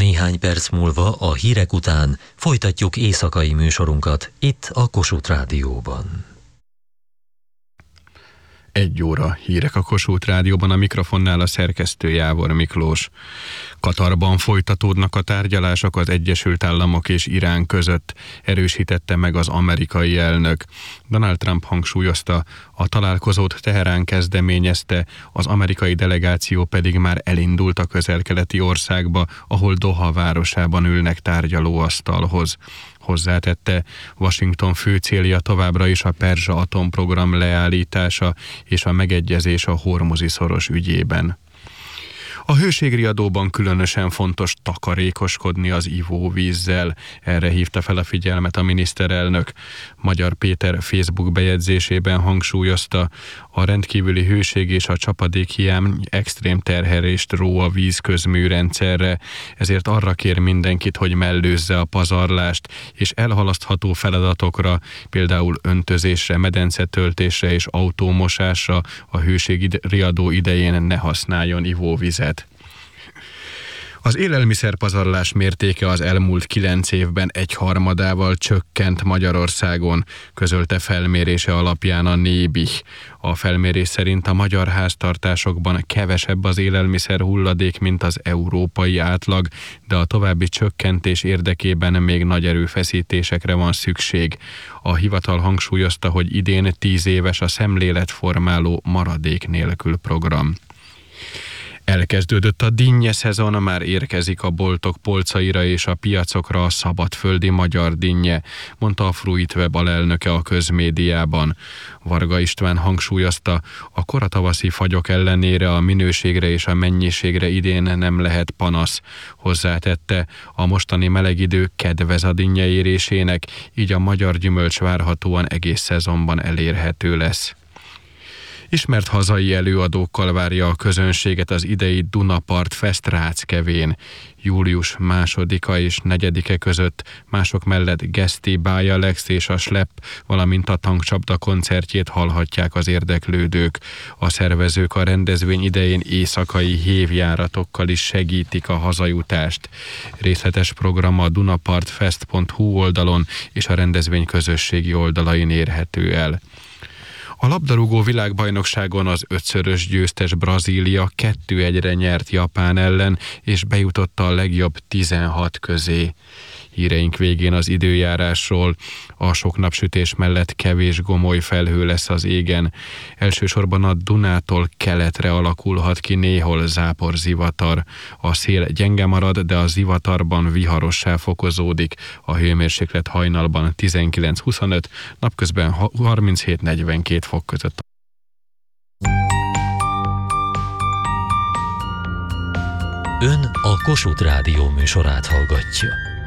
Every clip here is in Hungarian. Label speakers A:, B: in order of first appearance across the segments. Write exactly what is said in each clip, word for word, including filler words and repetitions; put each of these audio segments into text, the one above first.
A: Néhány perc múlva a hírek után folytatjuk éjszakai műsorunkat itt a Kossuth Rádióban.
B: Egy óra hírek a Kossuth Rádióban, a mikrofonnál a szerkesztő Jávor Miklós. Katarban folytatódnak a tárgyalások az Egyesült Államok és Irán között, erősítette meg az amerikai elnök. Donald Trump hangsúlyozta, a találkozót Teherán kezdeményezte, az amerikai delegáció pedig már elindult a közel-keleti országba, ahol Doha városában ülnek tárgyalóasztalhoz. Hozzátette, Washington fő célja továbbra is a Perzsa atomprogram leállítása és a megegyezés a Hormuzi-szoros ügyében. A hőségriadóban különösen fontos takarékoskodni az ivóvízzel. Erre hívta fel a figyelmet a miniszterelnök. Magyar Péter Facebook bejegyzésében hangsúlyozta, a rendkívüli hőség és a csapadékhiány extrém terhelést ró a vízközműrendszerre, ezért arra kér mindenkit, hogy mellőzze a pazarlást, és elhalasztható feladatokra, például öntözésre, medencetöltésre és autómosásra a hőségriadó idején ne használjon ivóvizet. Az élelmiszerpazarlás mértéke az elmúlt kilenc évben egyharmadával csökkent Magyarországon, közölte felmérése alapján a Nébih. A felmérés szerint a magyar háztartásokban kevesebb az élelmiszer hulladék, mint az európai átlag, de a további csökkentés érdekében még nagy erőfeszítésekre van szükség. A hivatal hangsúlyozta, hogy idén tíz éves a szemléletformáló Maradék nélkül program. Elkezdődött a dinnye szezon, már érkezik a boltok polcaira és a piacokra a szabadföldi magyar dinnye, mondta a Fruitweb alelnöke a közmédiában. Varga István hangsúlyozta, a koratavaszi fagyok ellenére a minőségre és a mennyiségre idén nem lehet panasz. Hozzátette, a mostani meleg idő kedvez a dinnye érésének, így a magyar gyümölcs várhatóan egész szezonban elérhető lesz. Ismert hazai előadókkal várja a közönséget az idei Dunapart Fest Ráckevén. Július másodika és negyedike között mások mellett Geszti, Bájalex és a Slepp, valamint a Tankcsapda koncertjét hallhatják az érdeklődők. A szervezők a rendezvény idején éjszakai hévjáratokkal is segítik a hazajutást. Részletes program a dunapartfest pont hu oldalon és a rendezvény közösségi oldalain érhető el. A labdarúgó világbajnokságon az ötszörös győztes Brazília kettő egyre nyert Japán ellen, és bejutott a legjobb tizenhat közé. Híreink végén az időjárásról. A sok napsütés mellett kevés gomoly felhő lesz az égen. Elsősorban a Dunától keletre alakulhat ki néhol záporzivatar. A szél gyenge marad, de a zivatarban viharossá fokozódik. A hőmérséklet hajnalban tizenkilenc huszonöt, napközben harminchét negyvenkét fok között.
A: Ön a Kossuth Rádió műsorát hallgatja.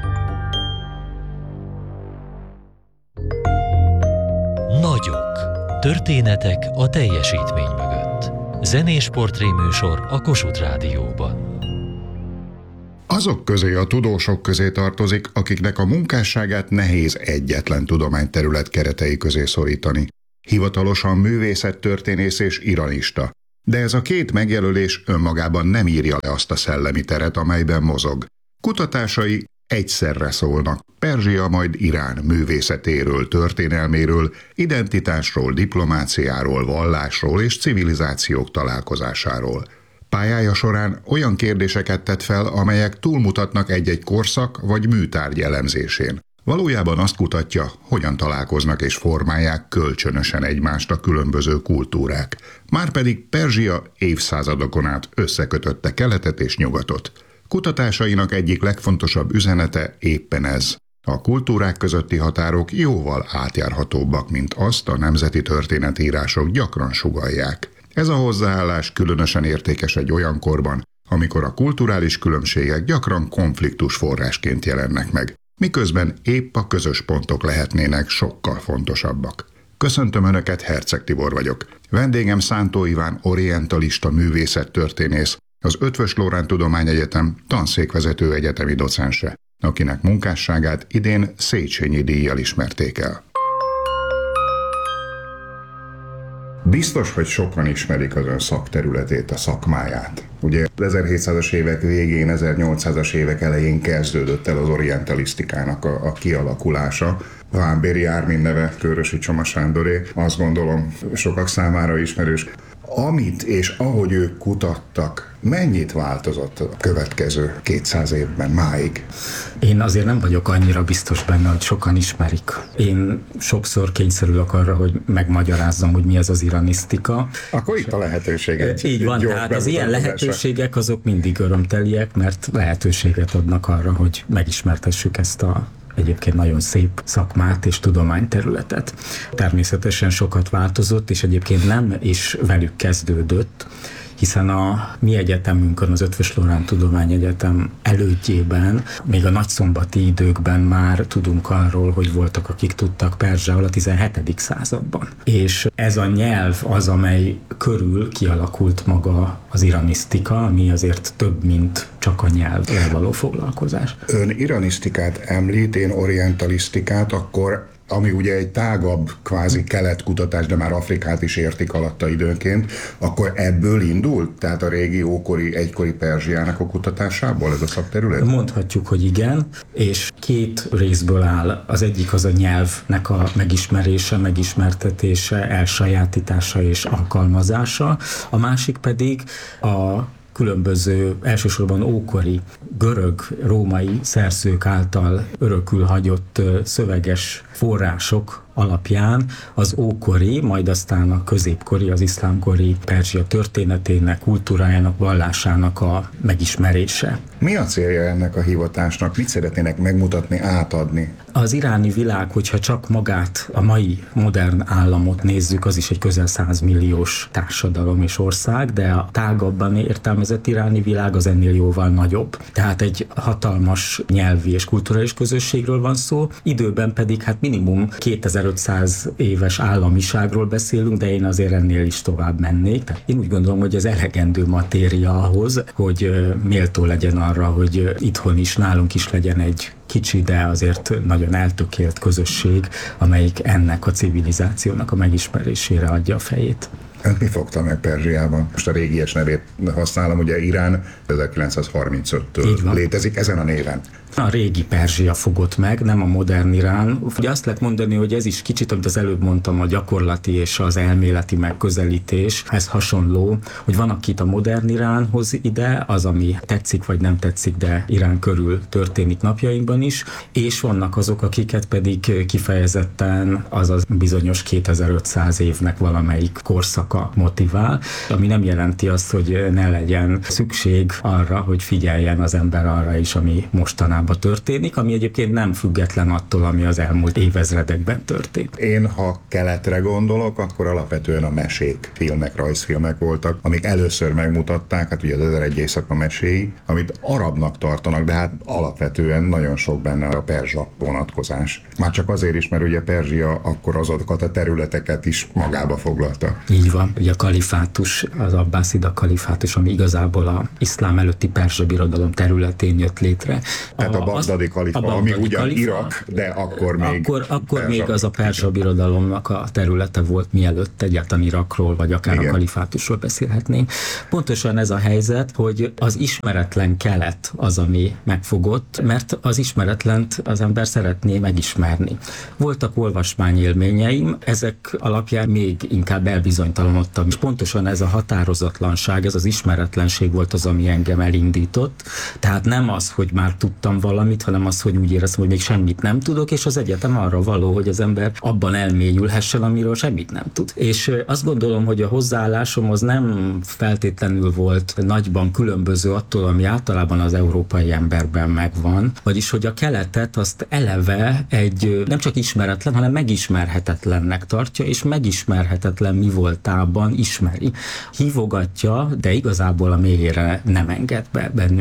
A: Nagyok. Történetek a teljesítmény mögött. Zenés portréműsor a Kossuth Rádióban.
C: Azok közé a tudósok közé tartozik, akiknek a munkásságát nehéz egyetlen tudományterület keretei közé szorítani. Hivatalosan művészettörténész és iranista. De ez a két megjelölés önmagában nem írja le azt a szellemi teret, amelyben mozog. Kutatásai egyszerre szólnak Perzsia majd Irán művészetéről, történelméről, identitásról, diplomáciáról, vallásról és civilizációk találkozásáról. Pályája során olyan kérdéseket tett fel, amelyek túlmutatnak egy-egy korszak vagy műtárgy elemzésén. Valójában azt kutatja, hogyan találkoznak és formálják kölcsönösen egymást a különböző kultúrák. Márpedig Perzsia évszázadokon át összekötötte keletet és nyugatot. Kutatásainak egyik legfontosabb üzenete éppen ez. A kultúrák közötti határok jóval átjárhatóbbak, mint azt a nemzeti történetírások gyakran sugallják. Ez a hozzáállás különösen értékes egy olyan korban, amikor a kulturális különbségek gyakran konfliktus forrásként jelennek meg, miközben épp a közös pontok lehetnének sokkal fontosabbak. Köszöntöm Önöket, Herceg Tibor vagyok. Vendégem Szántó Iván orientalista művészettörténész, az Eötvös Loránd Tudományegyetem tanszékvezető egyetemi docense, akinek munkásságát idén Széchenyi díjjal ismerték el. Biztos, hogy sokan ismerik az ön szakterületét, a szakmáját. Ugye ezerhétszázas évek végén, ezernyolcszázas évek elején kezdődött el az orientalisztikának a, a kialakulása. Vámbéry Ármin neve, Körösi Csoma Sándoré, azt gondolom sokak számára ismerős. Amit és ahogy ők kutattak, mennyit változott a következő kétszáz évben máig?
D: Én azért nem vagyok annyira biztos benne, hogy sokan ismerik. Én sokszor kényszerülök arra, hogy megmagyarázzam, hogy mi ez az iranisztika.
C: Akkor itt a lehetőséget.
D: Így van, tehát az ilyen lehetőségek azok mindig örömteliek, mert lehetőséget adnak arra, hogy megismertessük ezt a egyébként nagyon szép szakmát és tudományterületet. Természetesen sokat változott, és egyébként nem is velük kezdődött, hiszen a mi egyetemünkön, az Eötvös Loránd Tudományegyetem elődjében, még a nagyszombati időkben már tudunk arról, hogy voltak, akik tudtak perzsául a tizenhetedik században. És ez a nyelv az, amely körül kialakult maga az iranisztika, ami azért több, mint csak a nyelvvel való foglalkozás.
C: Ön iranisztikát említ, én orientalisztikát, akkor ami ugye egy tágabb kvázi keletkutatás, de már Afrikát is értik alatta időnként, akkor ebből indult? Tehát a régi ókori, egykori Perzsiának a kutatásából ez a szakterület?
D: Mondhatjuk, hogy igen, és két részből áll. Az egyik az a nyelvnek a megismerése, megismertetése, elsajátítása és alkalmazása, a másik pedig a különböző, elsősorban ókori görög, római szerzők által örökül hagyott szöveges források alapján az ókori, majd aztán a középkori, az iszlámkori Perzsia történetének, kultúrájának, vallásának a megismerése.
C: Mi a célja ennek a hivatásnak? Mit szeretnének megmutatni, átadni?
D: Az iráni világ, hogyha csak magát, a mai modern államot nézzük, az is egy közel százmilliós társadalom és ország, de a tágabban értelmezett iráni világ az ennél jóval nagyobb. Tehát egy hatalmas nyelvi és kulturális közösségről van szó, időben pedig hát minimum kétezer-ötszáz éves államiságról beszélünk, de én azért ennél is tovább mennék. Tehát én úgy gondolom, hogy ez elegendő matéria ahhoz, hogy méltó legyen arra, hogy itthon is, nálunk is legyen egy kicsi, de azért nagyon eltökélt közösség, amelyik ennek a civilizációnak a megismerésére adja a fejét.
C: Önt mi fogta meg Perzsiában? Most a régies nevét használom, ugye Irán ezerkilencszázharmincöttől létezik ezen a néven.
D: A régi Perzsia fogott meg, nem a modern Irán. Ugye azt lehet mondani, hogy ez is kicsit, amit az előbb mondtam, a gyakorlati és az elméleti megközelítés, ez hasonló, hogy van, akit a modern Iránhoz ide, az, ami tetszik vagy nem tetszik, de Irán körül történik napjainkban is, és vannak azok, akiket pedig kifejezetten az a bizonyos kétezer-ötszáz évnek valamelyik korszaka motivál, ami nem jelenti azt, hogy ne legyen szükség arra, hogy figyeljen az ember arra is, ami mostanában történik, ami egyébként nem független attól, ami az elmúlt évezredekben történt.
C: Én, ha keletre gondolok, akkor alapvetően a mesék, filmek, rajzfilmek voltak, amik először megmutatták, hát ugye az Ezeregy éjszaka meséi, amit arabnak tartanak, de hát alapvetően nagyon sok benne a perzsa vonatkozás. Már csak azért is, mert ugye Perzsia akkor azokat a területeket is magába foglalta.
D: Így van, ugye a kalifátus, az abbászida kalifátus, ami igazából az iszlám előtti perzsa birodalom területén jött létre.
C: Tehát a bagdadi kalifa, a bagdadi ami ugyan kalifa, Irak, de akkor még...
D: Akkor, akkor még az a perzsa birodalomnak a területe volt, mielőtt egyáltalán Irakról, vagy akár igen, a kalifátusról beszélhetnénk. Pontosan ez a helyzet, hogy az ismeretlen kelet az, ami megfogott, mert az ismeretlent az ember szeretné megismerni. Voltak olvasmányélményeim, ezek alapján még inkább elbizonytalanodtam. És pontosan ez a határozatlanság, ez az ismeretlenség volt az, ami engem elindított. Tehát nem az, hogy már tudtam valamit, hanem az, hogy úgy éreztem, hogy még semmit nem tudok, és az egyetem arra való, hogy az ember abban elmélyülhessen, amiről semmit nem tud. És azt gondolom, hogy a hozzáállásom az nem feltétlenül volt nagyban különböző attól, ami általában az európai emberben megvan, vagyis, hogy a keletet azt eleve egy nem csak ismeretlen, hanem megismerhetetlennek tartja, és megismerhetetlen mi voltában ismeri. Hívogatja, de igazából a mélyére nem enged be bennünket.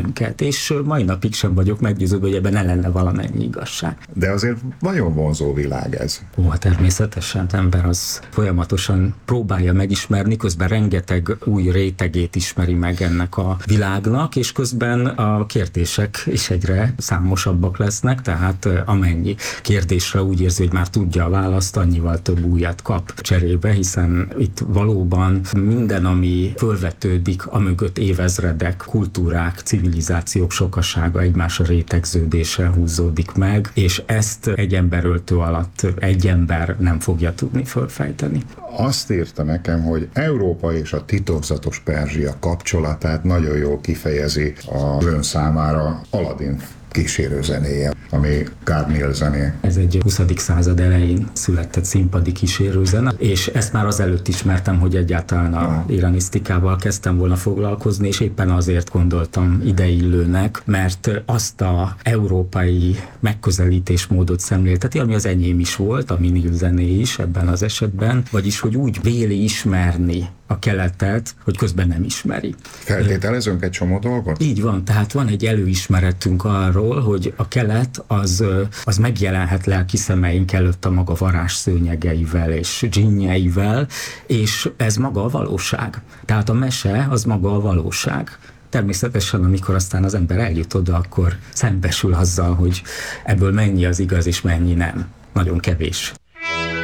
D: és mai napig sem vagyok meggyőződve, hogy ebben ne lenne valamennyi igazság.
C: De azért nagyon vonzó világ ez.
D: Ó, természetesen ember az folyamatosan próbálja megismerni, közben rengeteg új rétegét ismeri meg ennek a világnak, és közben a kérdések is egyre számosabbak lesznek, tehát amennyi kérdésre úgy érzi, hogy már tudja a választ, annyival több újat kap cserébe, hiszen itt valóban minden, ami fölvetődik, amögött évezredek, kultúrák, civilizációk sokasága, egymásra rétegződése húzódik meg, és ezt egy emberöltő alatt egy ember nem fogja tudni fölfejteni.
C: Azt írta nekem, hogy Európa és a titokzatos Perzsia kapcsolatát nagyon jól kifejezi az ön számára Aladdin kísérőzenéje, ami Carniel zené.
D: Ez egy huszadik század elején született színpadi kísérőzene, és ezt már azelőtt ismertem, hogy egyáltalán a iranisztikával kezdtem volna foglalkozni, és éppen azért gondoltam ideillőnek, mert azt a európai megközelítésmódot szemlélteti, ami az enyém is volt, a Minil zené is ebben az esetben, vagyis hogy úgy véli ismerni a keletet, hogy közben nem ismeri.
C: Feltételezünk egy csomó dolgot?
D: Így van, tehát van egy előismeretünk arról, hogy a kelet az, az megjelenhet lelki szemeink előtt a maga varázsszőnyegeivel és dzsinnjeivel, és ez maga a valóság. Tehát a mese az maga a valóság. Természetesen, amikor aztán az ember eljut oda, akkor szembesül azzal, hogy ebből mennyi az igaz és mennyi nem. Nagyon kevés.